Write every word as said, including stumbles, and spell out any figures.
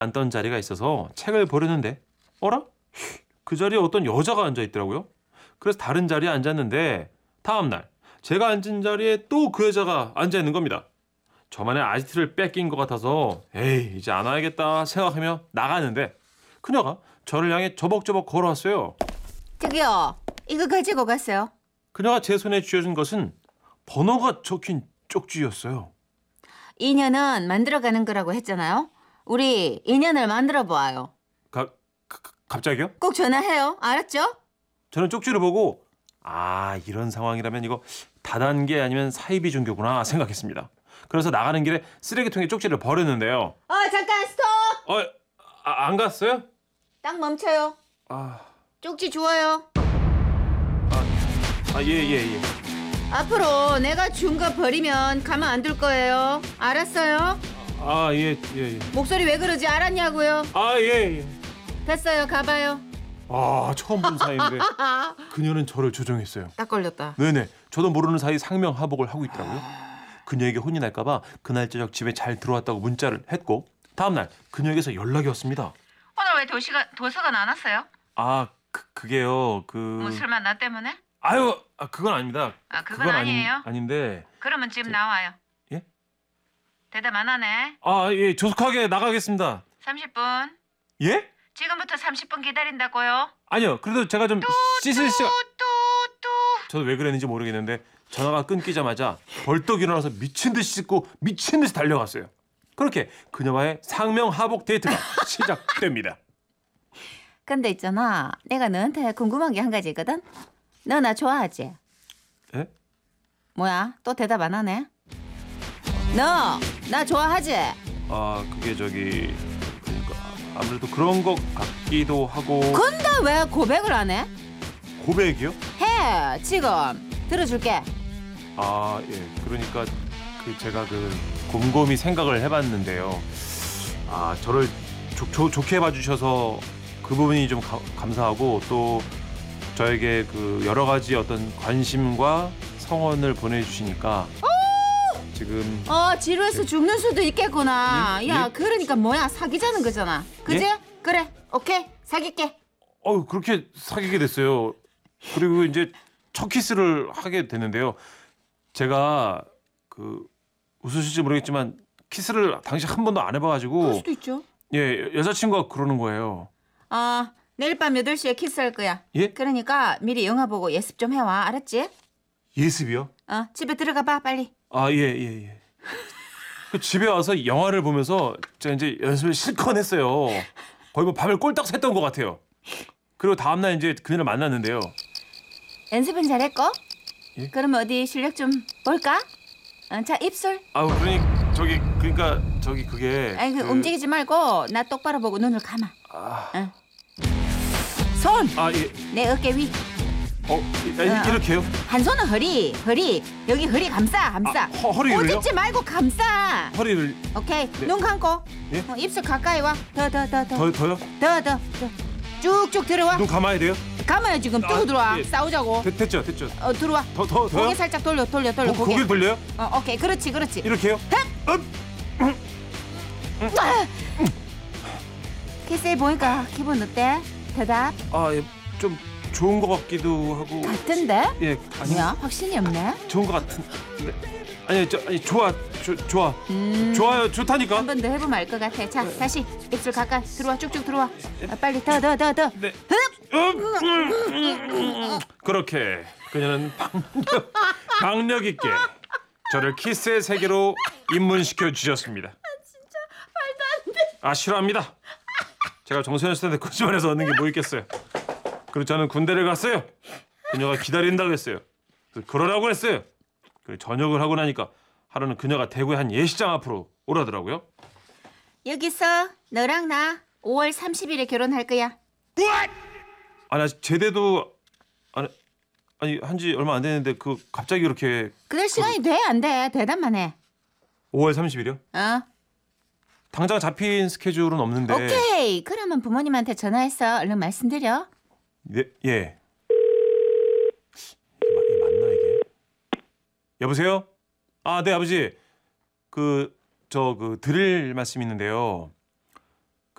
앉던 자리가 있어서 책을 보려는데 어라? 그 자리에 어떤 여자가 앉아 있더라고요. 그래서 다른 자리에 앉았는데 다음 날 제가 앉은 자리에 또 그 여자가 앉아 있는 겁니다. 저만의 아지트를 뺏긴 것 같아서 에이 이제 안 와야겠다 생각하며 나가는데 그녀가 저를 향해 저벅저벅 걸어왔어요. 저기요, 이거 가지고 갔어요. 그녀가 제 손에 쥐어준 것은 번호가 적힌 쪽지였어요. 인연은 만들어가는 거라고 했잖아요. 우리 인연을 만들어 보아요. 가, 가, 갑자기요? 꼭 전화해요. 알았죠? 저는 쪽지를 보고 아 이런 상황이라면 이거 다단계 아니면 사이비 종교구나 생각했습니다. 그래서 나가는 길에 쓰레기통에 쪽지를 버렸는데요. 어, 잠깐 스톱. 어, 아, 안 갔어요? 딱 멈춰요. 아, 쪽지 주워요. 아, 예, 예, 예. 앞으로 내가 준 거 버리면 가만 안 둘 거예요. 알았어요? 아, 예, 예, 예. 목소리 왜 그러지? 알았냐고요? 아, 예, 예. 됐어요. 가봐요. 아, 처음 본 사이인데 그녀는 저를 조종했어요. 딱 걸렸다. 네네. 저도 모르는 사이 상명하복을 하고 있더라고요. 그녀에게 혼이 날까 봐 그날 저녁 집에 잘 들어왔다고 문자를 했고 다음 날 그녀에게서 연락이 왔습니다. 오늘 왜 도시가, 도서관 안 왔어요? 아, 그, 그게요. 그 뭐 설마 나 때문에? 아유, 아, 그건 아닙니다. 아, 그건 아니에요? 아닌, 아닌데. 그러면 지금 저- 나와요. 예? 대답 안 하네. 아, 예, 조속하게 나가겠습니다. 삼십 분. 예? 지금부터 삼십 분 기다린다고요. 아니요. 그래도 제가 좀 씻을 시간. 뚜뚜뚜. 저도 왜 그랬는지 모르겠는데 전화가 끊기자마자 벌떡 일어나서 미친 듯이 씻고 미친 듯이 달려갔어요. 그렇게 그녀와의 상명하복 데이트가 시작됩니다. 근데 있잖아, 내가 너한테 궁금한 게 한 가지 있거든. 너 나 좋아하지? 예? 뭐야? 또 대답 안 하네. 너 나 좋아하지? 아, 그게 저기 그러니까 아무래도 그런 것 같기도 하고. 근데 왜 고백을 안 해? 고백이요? 해, 지금. 들어줄게. 아, 예. 그러니까 그 제가 그 곰곰이 생각을 해봤는데요. 아, 저를 조, 조, 좋게 봐주셔서 그 부분이 좀 가, 감사하고 또 저에게 그 여러 가지 어떤 관심과 성원을 보내주시니까 지금 어, 지루해서 죽는 수도 있겠구나. 예? 야, 예? 그러니까 뭐야, 사귀자는 거잖아. 그지? 예? 그래, 오케이, 사귈게. 어 그렇게 사귀게 됐어요. 그리고 이제 첫 키스를 하게 됐는데요. 제가 그 웃으실지 모르겠지만 키스를 당시 한 번도 안 그럴 해봐가지고 수도 있죠. 예 여자친구가 그러는 거예요. 아, 내일 밤 여덟 시에 키스할 거야. 예? 그러니까 미리 영화 보고 예습 좀 해와. 알았지? 예습이요? 어, 집에 들어가 봐, 빨리. 아 예 예 예. 그 집에 와서 영화를 보면서 제가 이제 연습을 실컷 했어요. 거의 뭐 밤을 꼴딱 샜던 것 같아요. 그리고 다음날 이제 그녀를 만났는데요. 연습은 잘했고? 예? 그럼 어디 실력 좀 볼까? 어, 자, 입술. 아우 그러니 저기 그러니까 저기 그게 아니, 그 그- 움직이지 말고 나 똑바로 보고 눈을 감아. 아, 응. 손! 아 예. 내 어깨 위. 어 이- 아, 이렇게요? 한 손은 허리, 허리. 여기 허리 감싸, 감싸. 아, 허, 허리를요? 꼬집지 말고 감싸. 허리를 오케이, 네. 눈 감고. 예? 어, 입술 가까이 와. 더, 더, 더, 더. 더 더요? 더, 더, 더. 쭉쭉 들어와. 눈 감아야 돼요? 감아요, 지금. 뚫고 아, 들어와. 예. 싸우자고. 됐, 됐죠 됐죠. 어, 들어와. 더 더 더요? 고개 살짝 돌려, 돌려, 돌려. 고, 고개. 고개를 돌려요? 어, 오케이. 그렇지, 그렇지. 이렇게요? 업! 키스해 보니까 기분 어때? 대답. 아, 예, 좀 좋은 것 같기도 하고. 같은데? 예, 아니 뭐야? 확신이 없네. 좋은 것 같은. 네. 아니, 저, 아니 좋아, 조, 좋아, 음. 좋아요, 좋다니까. 한 번 더 해보면 알 것 같아. 자, 다시 입술 가까이 들어와, 쭉쭉 들어와. 어, 빨리 더, 더, 더, 더. 네. 음. 그렇게 그녀는 박력, 박력 있게 저를 키스의 세계로 입문시켜 주셨습니다. 아 진짜 말도 안 돼. 아 싫어합니다. 제가 정선했을 텐데 거짓말해서 얻는 게 뭐 있겠어요. 그리고 저는 군대를 갔어요. 그녀가 기다린다고 했어요. 그래서 그러라고 했어요. 그리고 전역을 하고 나니까 하루는 그녀가 대구의 한 예식장 앞으로 오라더라고요. 여기서 너랑 나 오월 삼십일에 결혼할 거야. 아니 아직 제대도 아니 아니 한지 얼마 안 됐는데 그 갑자기 그렇게 그럴 시간이 돼, 안 돼? 대답만 해. 오월 삼십일이요? 어? 당장 잡힌 스케줄은 없는데. 오케이. 그러면 부모님한테 전화해서 얼른 말씀드려. 네, 예. 이게, 맞, 이게 맞나 이게? 여보세요? 아, 네 아버지. 그 저 그 드릴 말씀 있는데요.